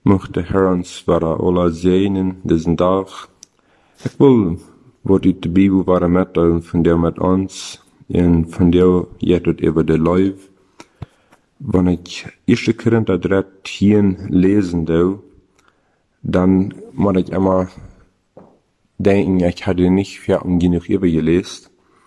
Mocht de Herr ons vara alla zegenen diesen dag. Ik wil wat uit de Bibel vara met van jou met ons en van jou jet het over de life. Wanneer ik 1 Korinther 13 lesen doe, dann moet ik immer denken, ich hatte nicht fertig genug übergelesen.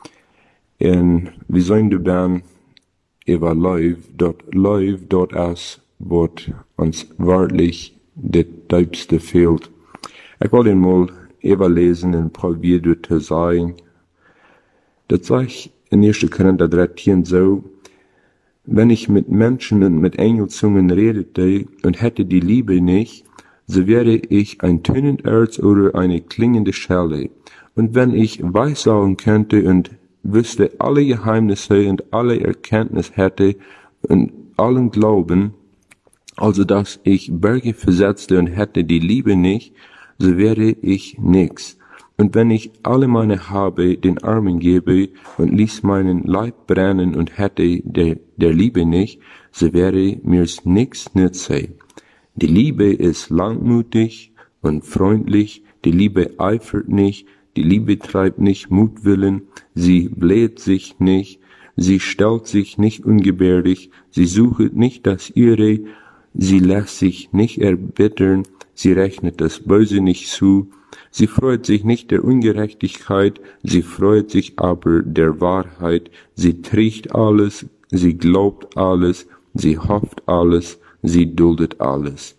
Und wir sollen du dann über Life dort aus, wat uns wörtlich das Tiefste fehlt. Ich will den mal überlesen und probieren zu sagen. Das sage ich in 1. Korinther 13 so, wenn ich mit Menschen und mit Engelzungen redete und hätte die Liebe nicht, so wäre ich ein Tönenderz oder eine klingende Schelle. Und wenn ich weissagen könnte und wüsste alle Geheimnisse und alle Erkenntnis hätte und allen Glauben, also dass ich Berge versetzte und hätte die Liebe nicht, so wäre ich nix. Und wenn ich alle meine Habe den Armen gebe und ließ meinen Leib brennen und hätte der Liebe nicht, so wäre mir's nix nütze. Die Liebe ist langmutig und freundlich, die Liebe eifert nicht, die Liebe treibt nicht Mutwillen, sie bläht sich nicht, sie stellt sich nicht ungebärdig, sie sucht nicht das Ihre, sie lässt sich nicht erbittern, sie rechnet das Böse nicht zu, sie freut sich nicht der Ungerechtigkeit, sie freut sich aber der Wahrheit, sie trägt alles, sie glaubt alles, sie hofft alles, sie duldet alles.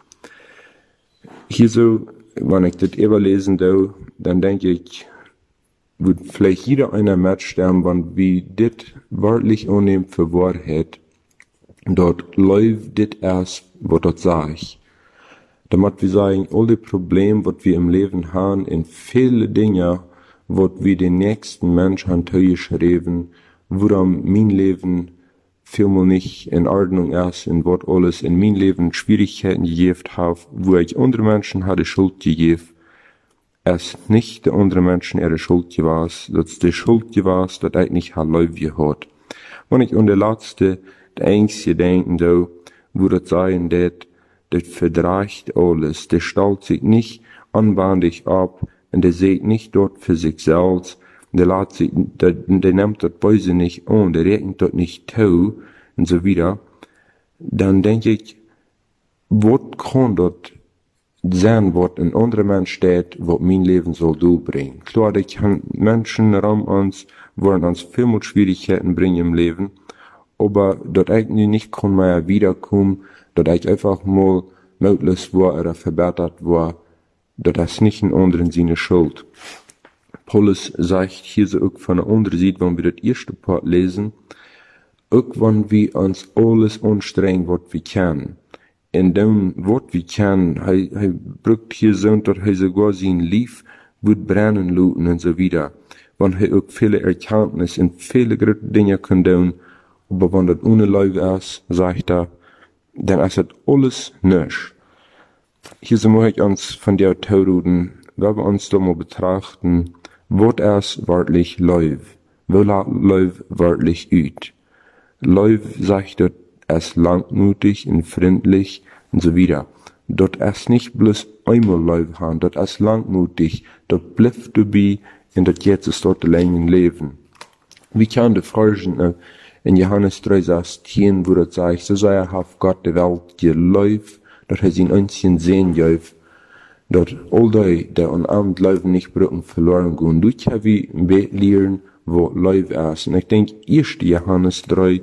Hier so, wenn ich das überlesen darf, dann denke ich, wird vielleicht jeder einer Mensch sterben, wenn wir das wörtlich annehmen für Wahrheit, dort läuft das erst, was dort sagt. Damit wir sagen, alle Probleme, was wir im Leben haben, in viele Dinge, was wir den nächsten Menschen haben geschrieben, woran mein Leben vielmal nicht in Ordnung ist, und was alles in mein Leben Schwierigkeiten gegeben hat, wo ich andere Menschen hatte Schuld gegeben, es nicht der andere Menschen ihre Schuld gewesen, dass die Schuld gewesen, dass ich nicht Leib gehabt. Wenn ich an der letzte, der einzige denken da, wo das sein, das verdreicht alles, der stellt sich nicht anbandig ab, und der sieht nicht dort für sich selbst, der nimmt das Böse nicht an, der rechnet dort nicht zu, und so wieder, dann denke ich, was kann dort sein, was ein anderer Mensch steht, was mein Leben soll durchbringen. Klar, ich kann Menschen wollen uns viel mehr Schwierigkeiten bringen im Leben, aber dort eigentlich nicht kann mehr wiederkommen, dort ich einfach mal möglich war oder verbessert war, dort ist nicht in anderen Sinne Schuld. Paulus sagt hier so auch von der anderen Seite, wenn wir das erste Part lesen, auch wenn wir uns alles anstrengen, was wir können. In dem, was wir können, er brückt hier so, dass er sogar sein Lief wird brennen lassen und so wieder. Wenn er auch viele Erkenntnis und viele gute Dinge kann tun, aber wenn das ohne Leib ist, sagt er, dann ist das alles nichts. Hier so möchte ich uns von der Theorien, wenn wir uns da mal betrachten, was ist wörtlich Leib? Wo Leib wörtlich üt? Leib sagt dort, ist langmutig und freundlich und so wieder. Dort ist nicht bloß einmal Leib haben, dort ist langmutig, dort bleibt dabei und dort jetzt ist dort länger Leben. Wie kann die Fragen in Johannes 3,16, wo dort sagt, so sehr hat Gott die Welt geliebt, dort hat sein einzigen Sehen gegeben, dort all die, der an Abend Leben nicht brücken, verloren gehen. Du kannst wie lernen, wo Leib ist. Und ich denke, 1. Johannes 3,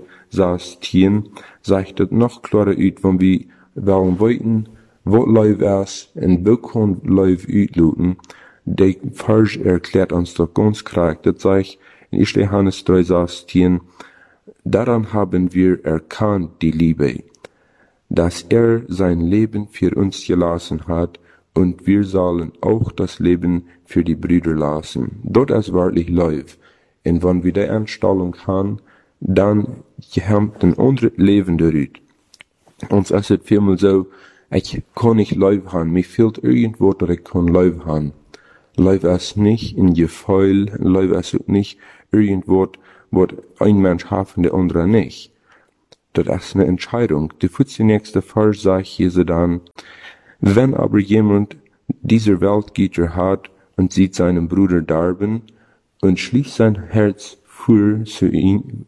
16, sagt das noch klarer aus, wenn wir wollen wissen, wo Leib ist, und wo kann Leib auslöten. Der Vers erklärt uns doch ganz klar, das sagt in 1. Johannes 3, 16, daran haben wir erkannt die Liebe, dass er sein Leben für uns gelassen hat, und wir sollen auch das Leben für die Brüder lassen. Dort ist wörtlich Leib. Und wenn wir die Einstellung haben, dann kommt ein anderes Leben durch. Uns ist es vielmal so, ich kann nicht Leib haben, mir fehlt irgendwo, dass ich kann Leib haben. Leib ist nicht ein Gefühl, Leib ist auch nicht irgendwo, was ein Mensch hat und der andere nicht. Das ist eine Entscheidung. Die 14. Vers sagt hier so dann, Wenn aber jemand dieser Weltgüter hat und sieht seinen Bruder darben und schließt sein Herz für zu ihn,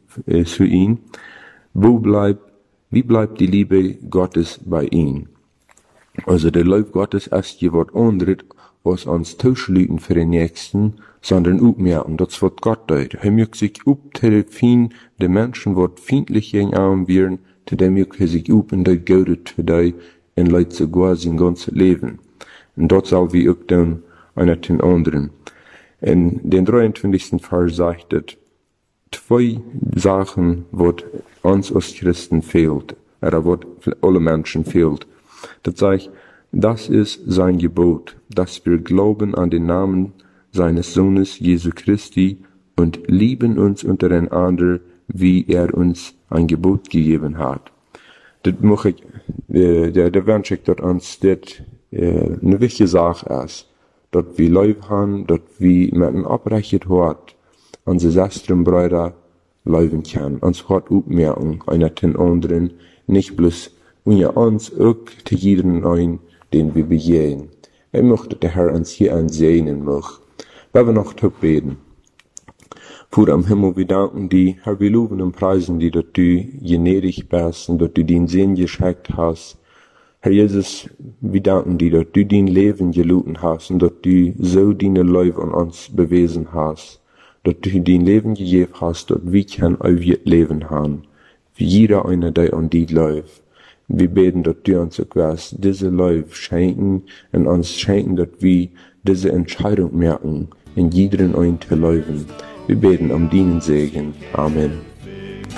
wie bleibt die Liebe Gottes bei ihm? Also der Liebe Gottes ist je wat anderes, als uns Tauschlüten für den Nächsten, sondern aufmerken, das wird Gott deut. Er mögt sich uptelefen, die Menschen wird feindlich gegen arm werden, zu dem mögt er sich up und deut Gaudet für die, en Leid sogar sein ganzes Leben. Und dort soll wir auch dann einer den anderen. In den 23. Vers sagt es, zwei Sachen, wat uns als Christen fehlt, oder wat alle Menschen fehlt. Das sagt, das ist sein Gebot, dass wir glauben an den Namen seines Sohnes Jesu Christi und lieben uns untereinander, wie er uns ein Gebot gegeben hat. Das mache ich, der wünsche ich, dass uns das eine wichtige Sache ist, dass wir Leib haben, dass wir mit einem abrechnet hat, unsere Schwestern und Brüder leben können, uns hat aufmerken, einer den anderen, nicht bloß, und ja uns auch zu jedem ein, den wir begehen. Ich möchte der Herr uns hier ansehen möchte. Wenn wir noch beten. Vater am Himmel, wir danken dir, Herr, wir loben und preisen dir, dass du gnädig bist und dass du den Sinn geschenkt hast. Herr Jesus, wir danken dir, dass du dein Leben gelitten hast und dass du so deine Liebe an uns bewiesen hast. Dass du dein Leben gegeben hast, dass wir kein ewiges Leben haben. Wie jeder einer, der an dir läuft. Wir beten, dass du uns etwas diese Liebe schenken und uns schenken, dass wir diese Entscheidung merken, in jedem einen zu leben. Wir beten um deinen Segen. Amen.